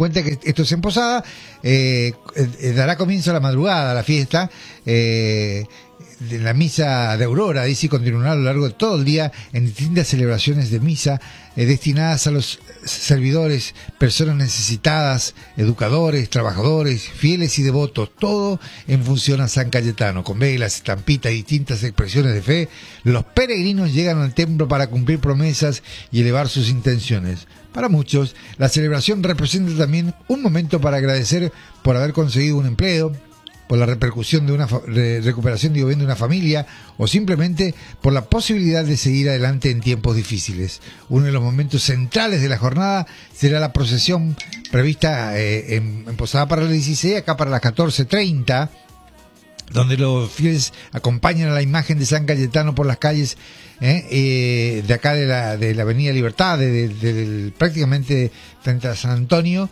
cuenta que esto es en Posada. Dará comienzo a la madrugada la fiesta. De la misa de Aurora, dice, y continuará a lo largo de todo el día en distintas celebraciones de misa destinadas a los servidores, personas necesitadas, educadores, trabajadores, fieles y devotos, todo en función a San Cayetano, con velas, estampitas y distintas expresiones de fe. Los peregrinos llegan al templo para cumplir promesas y elevar sus intenciones. Para muchos, la celebración representa también un momento para agradecer por haber conseguido un empleo, por la repercusión de una recuperación de una familia, o simplemente por la posibilidad de seguir adelante en tiempos difíciles. Uno de los momentos centrales de la jornada será la procesión prevista en Posada para las 16, acá para las 14:30, donde los fieles acompañan a la imagen de San Cayetano por las calles de acá de la Avenida Libertad, prácticamente frente a San Antonio,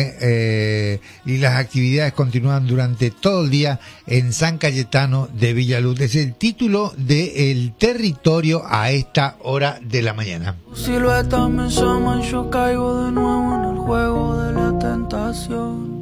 y las actividades continúan durante todo el día en San Cayetano de Villaluz. Es el título de El Territorio a esta hora de la mañana. Silueta me llama y yo caigo de nuevo en el juego de la tentación.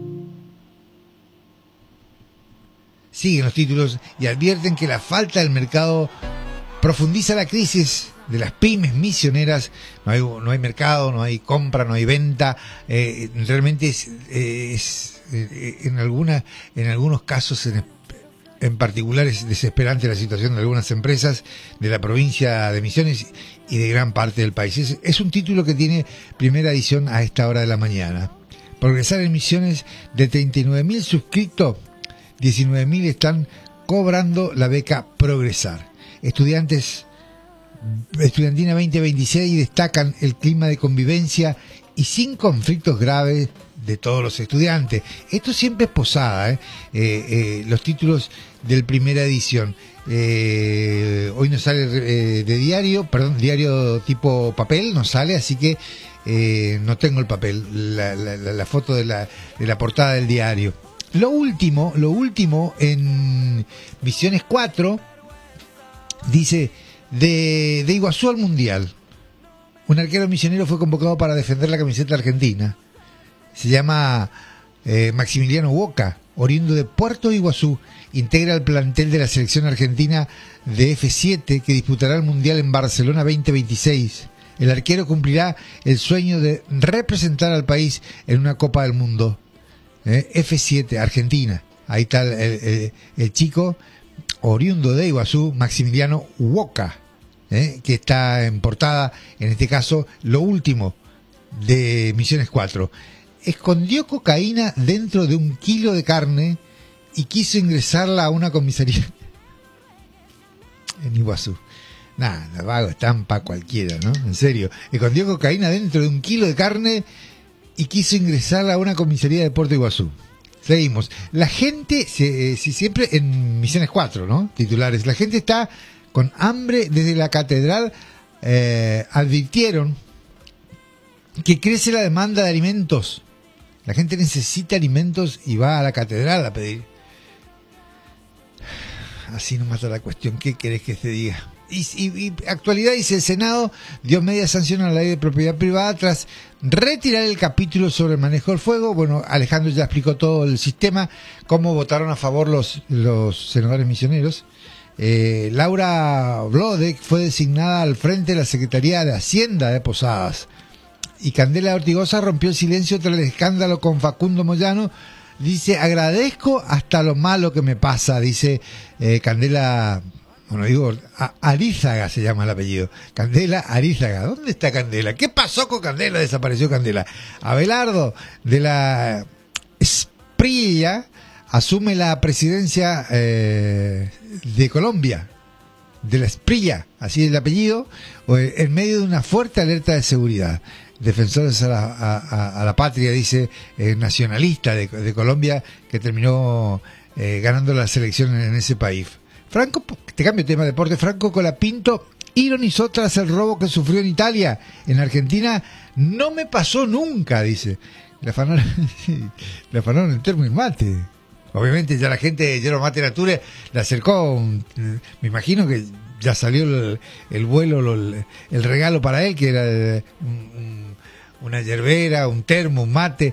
Siguen los títulos y advierten que la falta del mercado profundiza la crisis de las pymes misioneras. No hay mercado, no hay compra, no hay venta. Realmente es en algunos casos en particular es desesperante la situación de algunas empresas de la provincia de Misiones y de gran parte del país. Es un título que tiene primera edición a esta hora de la mañana. Progresar en Misiones, de 39.000 suscritos, 19.000 están cobrando la beca Progresar. Estudiantina 2026 destacan el clima de convivencia y sin conflictos graves de todos los estudiantes. Esto siempre es Posada, los títulos del primera edición. Hoy nos sale diario tipo papel, nos sale, así que no tengo el papel, la foto de la portada del diario. Lo último en Misiones 4 dice: de Iguazú al Mundial, un arquero misionero fue convocado para defender la camiseta argentina. Se llama Maximiliano Boca, oriundo de Puerto Iguazú. Integra el plantel de la selección argentina de F7 que disputará el Mundial en Barcelona 2026. El arquero cumplirá el sueño de representar al país en una Copa del Mundo. F7, Argentina. Ahí está el chico oriundo de Iguazú, Maximiliano Boca, que está en portada, en este caso, lo último de Misiones 4. Escondió cocaína dentro de 1 kilo de carne y quiso ingresarla a una comisaría en Iguazú. Nada, vago, estampa cualquiera, ¿no? En serio. Escondió cocaína dentro de 1 kilo de carne y quiso ingresarla a una comisaría de Puerto Iguazú. Seguimos. La gente, siempre en Misiones 4, ¿no? Titulares. La gente está con hambre desde la catedral. Advirtieron que crece la demanda de alimentos. La gente necesita alimentos y va a la catedral a pedir. Así no mata la cuestión. ¿Qué querés que te diga? Y actualidad, dice: el Senado dio media sanción a la ley de propiedad privada tras retirar el capítulo sobre el manejo del fuego. Bueno, Alejandro ya explicó todo el sistema, cómo votaron a favor los senadores misioneros. Laura Blodek fue designada al frente de la Secretaría de Hacienda de Posadas. Y Candela Ortigosa rompió el silencio tras el escándalo con Facundo Moyano. Dice: agradezco hasta lo malo que me pasa, dice Candela. Bueno, digo, Arízaga se llama el apellido. Candela Arízaga. ¿Dónde está Candela? ¿Qué pasó con Candela? Desapareció Candela. Abelardo, de la Espriella, asume la presidencia de Colombia. De la Espriella, así es el apellido, en medio de una fuerte alerta de seguridad. Defensores a la patria, dice, nacionalista de Colombia, que terminó ganando las elecciones en ese país. Franco, te cambio de tema, deporte. Franco Colapinto ironizó tras el robo que sufrió en Italia. En Argentina no me pasó nunca, dice. Le afanaron el termo y mate. Obviamente ya la gente de Yerba Mate Nature le acercó, me imagino que ya salió el vuelo, el regalo para él, que era una yerbera, un termo, un mate.